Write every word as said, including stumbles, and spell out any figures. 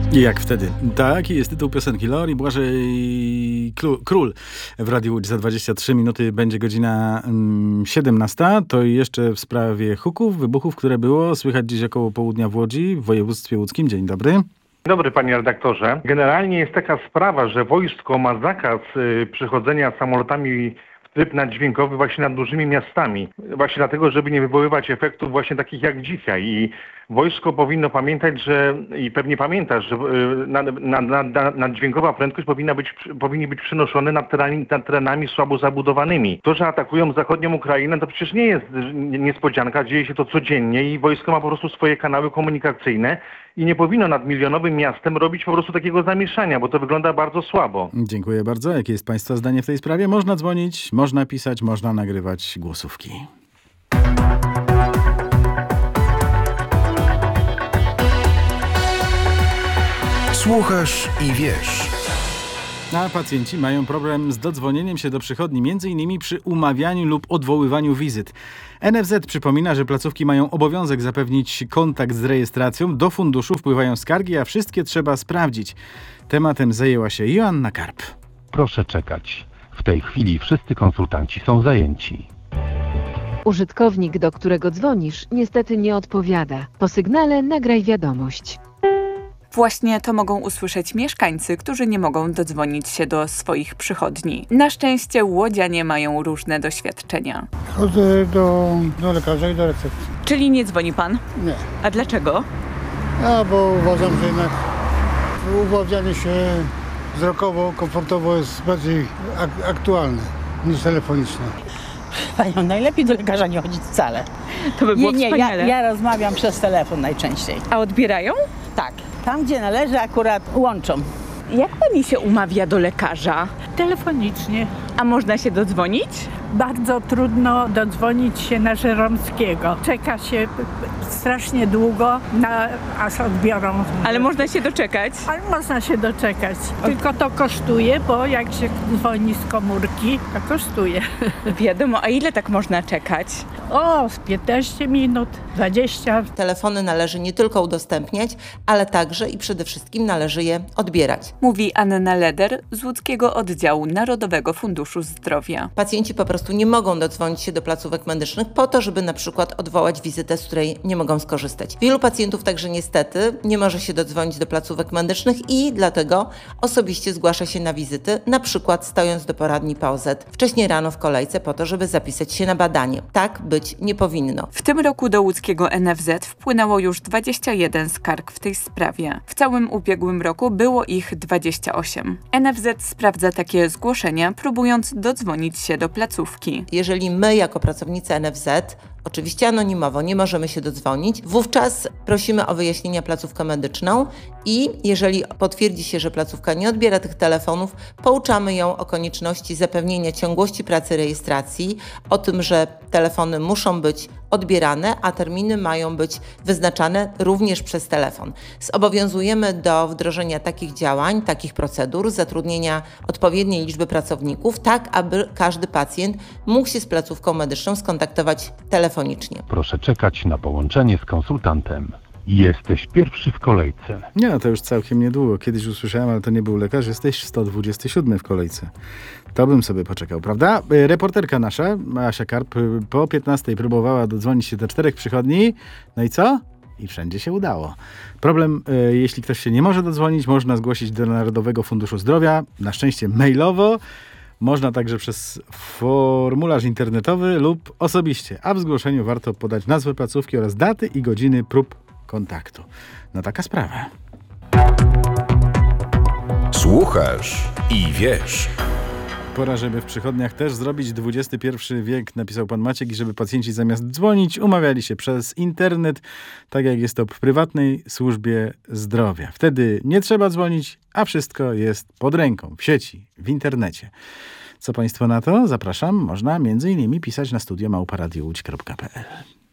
I jak wtedy? Taki jest tytuł piosenki. Lori Błażej Król w Radiu Łódź. Za dwadzieścia trzy minuty będzie godzina mm, siedemnasta. To jeszcze w sprawie huków, wybuchów, które było słychać dziś około południa w Łodzi, w województwie łódzkim. Dzień dobry. Dzień dobry, panie redaktorze. Generalnie jest taka sprawa, że wojsko ma zakaz y, przychodzenia samolotami w tryb naddźwiękowy właśnie nad dużymi miastami. Właśnie dlatego, żeby nie wywoływać efektów właśnie takich jak dzisiaj. I wojsko powinno pamiętać, że i pewnie pamięta, że y, nad, nad, nad, naddźwiękowa prędkość powinna być, powinni być przenoszone nad terenami, nad terenami słabo zabudowanymi. To, że atakują zachodnią Ukrainę, to przecież nie jest niespodzianka. Dzieje się to codziennie i wojsko ma po prostu swoje kanały komunikacyjne. I nie powinno nad milionowym miastem robić po prostu takiego zamieszania, bo to wygląda bardzo słabo. Dziękuję bardzo. Jakie jest państwa zdanie w tej sprawie? Można dzwonić, można pisać, można nagrywać głosówki. Słuchasz i wiesz. A pacjenci mają problem z dodzwonieniem się do przychodni, między innymi przy umawianiu lub odwoływaniu wizyt. N F Z przypomina, że placówki mają obowiązek zapewnić kontakt z rejestracją. Do funduszu wpływają skargi, a wszystkie trzeba sprawdzić. Tematem zajęła się Joanna Karp. Proszę czekać. W tej chwili wszyscy konsultanci są zajęci. Użytkownik, do którego dzwonisz, niestety nie odpowiada. Po sygnale nagraj wiadomość. Właśnie to mogą usłyszeć mieszkańcy, którzy nie mogą dodzwonić się do swoich przychodni. Na szczęście łodzianie mają różne doświadczenia. Chodzę do, do lekarza i do recepcji. Czyli nie dzwoni pan? Nie. A dlaczego? A bo uważam, że jednak umawianie się wzrokowo, komfortowo jest bardziej ak- aktualne niż telefoniczne. Panią, najlepiej do lekarza nie chodzić wcale. To by było nie, nie, wspaniale. ja, ja rozmawiam przez telefon najczęściej. A odbierają? Tak. Tam, gdzie należy, akurat łączą. Jak pani się umawia do lekarza? Telefonicznie. A można się dodzwonić? Bardzo trudno dodzwonić się na Żeromskiego. Czeka się strasznie długo, na, aż odbiorą. Ale można się doczekać? Ale można się doczekać. Tylko to kosztuje, bo jak się dzwoni z komórki, to kosztuje. Wiadomo, a ile tak można czekać? O, z piętnaście minut, dwadzieścia. Telefony należy nie tylko udostępniać, ale także i przede wszystkim należy je odbierać. Mówi Anna Leder z łódzkiego oddziału Narodowego Funduszu Zdrowia. Pacjenci po prostu nie mogą dodzwonić się do placówek medycznych po to, żeby na przykład odwołać wizytę, z której nie mogą skorzystać. Wielu pacjentów także niestety nie może się dodzwonić do placówek medycznych i dlatego osobiście zgłasza się na wizyty, na przykład stojąc do poradni P O Z wcześniej rano w kolejce po to, żeby zapisać się na badanie. Tak być nie powinno. W tym roku do łódzkiego N F Z wpłynęło już dwadzieścia jeden skarg w tej sprawie. W całym ubiegłym roku było ich dwadzieścia osiem. N F Z sprawdza takie zgłoszenia, próbując dodzwonić się do placówki. Jeżeli my jako pracownicy N F Z, oczywiście anonimowo, nie możemy się dodzwonić, wówczas prosimy o wyjaśnienia placówkę medyczną i jeżeli potwierdzi się, że placówka nie odbiera tych telefonów, pouczamy ją o konieczności zapewnienia ciągłości pracy rejestracji, o tym, że telefony muszą być odbierane, a terminy mają być wyznaczane również przez telefon. Zobowiązujemy do wdrożenia takich działań, takich procedur, zatrudnienia odpowiedniej liczby pracowników, tak aby każdy pacjent mógł się z placówką medyczną skontaktować telefonicznie. Proszę czekać na połączenie z konsultantem. Jesteś pierwszy w kolejce. Nie, to już całkiem niedługo. Kiedyś usłyszałem, ale to nie był lekarz. Jesteś sto dwudziesty siódmy w kolejce. To bym sobie poczekał, prawda? Reporterka nasza, Asia Karp, po piętnastej próbowała dodzwonić się do czterech przychodni. No i co? I wszędzie się udało. Problem, jeśli ktoś się nie może dodzwonić, można zgłosić do Narodowego Funduszu Zdrowia. Na szczęście mailowo. Można także przez formularz internetowy lub osobiście. A w zgłoszeniu warto podać nazwę placówki oraz daty i godziny prób kontaktu. No taka sprawa. Słuchasz i wiesz. Pora, żeby w przychodniach też zrobić dwudziesty pierwszy wiek, napisał pan Maciek, i żeby pacjenci zamiast dzwonić umawiali się przez internet, tak jak jest to w prywatnej służbie zdrowia. Wtedy nie trzeba dzwonić, a wszystko jest pod ręką, w sieci, w internecie. Co państwo na to? Zapraszam. Można między innymi pisać na studio małpa radio łódź kropka p l.